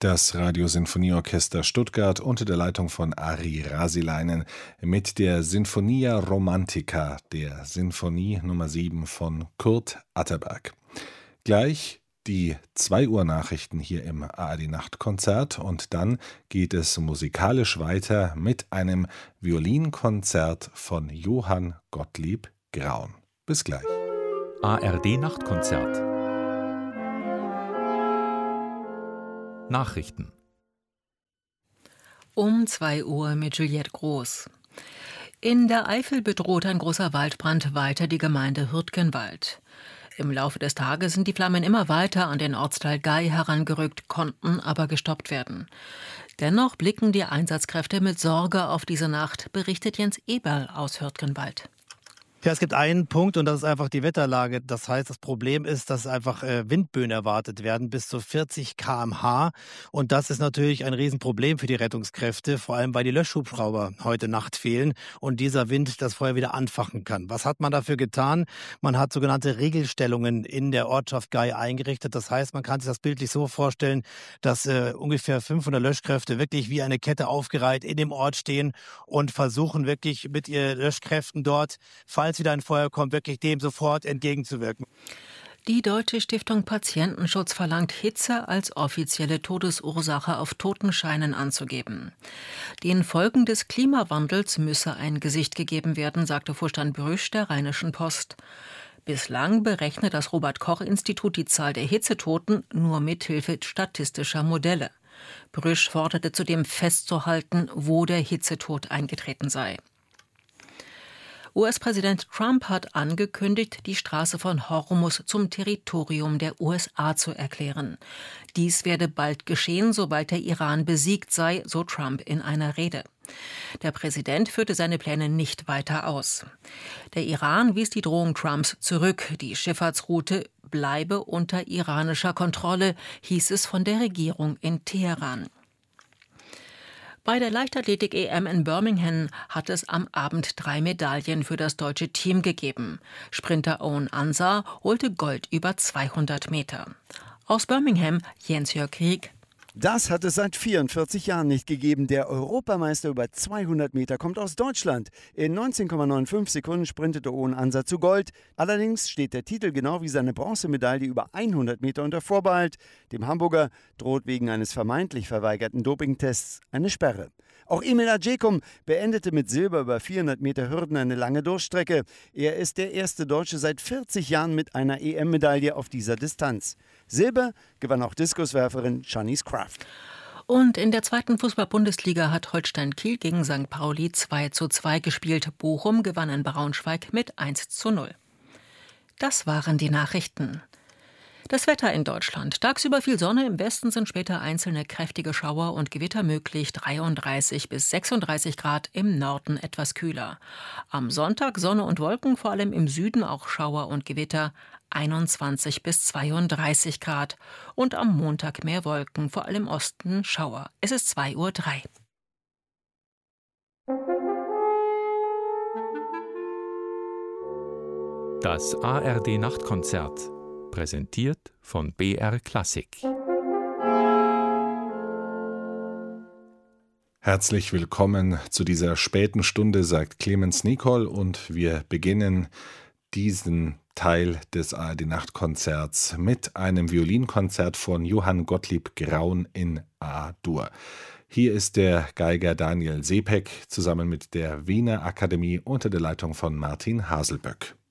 Das Radiosinfonieorchester Stuttgart unter der Leitung von Ari Rasilainen mit der Sinfonia Romantica, der Sinfonie Nummer 7 von Kurt Atterberg. Gleich die 2 Uhr Nachrichten hier im ARD-Nachtkonzert und dann geht es musikalisch weiter mit einem Violinkonzert von Johann Gottlieb Graun. Bis gleich. ARD-Nachtkonzert. Nachrichten. Um 2 Uhr mit Juliette Groß. In der Eifel bedroht ein großer Waldbrand weiter die Gemeinde Hürtgenwald. Im Laufe des Tages sind die Flammen immer weiter an den Ortsteil Gay herangerückt, konnten aber gestoppt werden. Dennoch blicken die Einsatzkräfte mit Sorge auf diese Nacht, berichtet Jens Eberl aus Hürtgenwald. Ja, es gibt einen Punkt und das ist einfach die Wetterlage. Das heißt, das Problem ist, dass einfach Windböen erwartet werden bis zu 40 km/h. Und das ist natürlich ein Riesenproblem für die Rettungskräfte, vor allem weil die Löschhubschrauber heute Nacht fehlen und dieser Wind das Feuer wieder anfachen kann. Was hat man dafür getan? Man hat sogenannte Regelstellungen in der Ortschaft Gay eingerichtet. Das heißt, man kann sich das bildlich so vorstellen, dass ungefähr 500 Löschkräfte wirklich wie eine Kette aufgereiht in dem Ort stehen und versuchen wirklich mit ihren Löschkräften dort, falls wieder ein Feuer kommt, wirklich dem sofort entgegenzuwirken. Die Deutsche Stiftung Patientenschutz verlangt, Hitze als offizielle Todesursache auf Totenscheinen anzugeben. Den Folgen des Klimawandels müsse ein Gesicht gegeben werden, sagte Vorstand Brüsch der Rheinischen Post. Bislang berechnet das Robert-Koch-Institut die Zahl der Hitzetoten nur mithilfe statistischer Modelle. Brüsch forderte zudem festzuhalten, wo der Hitzetod eingetreten sei. US-Präsident Trump hat angekündigt, die Straße von Hormuz zum Territorium der USA zu erklären. Dies werde bald geschehen, sobald der Iran besiegt sei, so Trump in einer Rede. Der Präsident führte seine Pläne nicht weiter aus. Der Iran wies die Drohung Trumps zurück. Die Schifffahrtsroute bleibe unter iranischer Kontrolle, hieß es von der Regierung in Teheran. Bei der Leichtathletik-EM in Birmingham hat es am Abend 3 Medaillen für das deutsche Team gegeben. Sprinter Owen Ansah holte Gold über 200 Meter. Aus Birmingham Jens-Jörg Krieg. Das hat es seit 44 Jahren nicht gegeben. Der Europameister über 200 Meter kommt aus Deutschland. In 19,95 Sekunden sprintete Owen Ansah zu Gold. Allerdings steht der Titel genau wie seine Bronzemedaille über 100 Meter unter Vorbehalt. Dem Hamburger droht wegen eines vermeintlich verweigerten Dopingtests eine Sperre. Auch Emil Adjekum beendete mit Silber über 400 Meter Hürden eine lange Durchstrecke. Er ist der erste Deutsche seit 40 Jahren mit einer EM-Medaille auf dieser Distanz. Silber gewann auch Diskuswerferin Shanice Kraft. Und in der 2. Fußball-Bundesliga hat Holstein Kiel gegen St. Pauli 2:2 gespielt. Bochum gewann in Braunschweig mit 1:0. Das waren die Nachrichten. Das Wetter in Deutschland. Tagsüber viel Sonne, im Westen sind später einzelne kräftige Schauer und Gewitter möglich, 33 bis 36 Grad, im Norden etwas kühler. Am Sonntag Sonne und Wolken, vor allem im Süden auch Schauer und Gewitter, 21 bis 32 Grad. Und am Montag mehr Wolken, vor allem im Osten Schauer. Es ist 2:03 Uhr. Das ARD-Nachtkonzert. Präsentiert von BR Klassik. Herzlich willkommen zu dieser späten Stunde, sagt Clemens Nicol, und wir beginnen diesen Teil des ARD-Nachtkonzerts mit einem Violinkonzert von Johann Gottlieb Graun in A-Dur. Hier ist der Geiger Daniel Sepek zusammen mit der Wiener Akademie unter der Leitung von Martin Haselböck.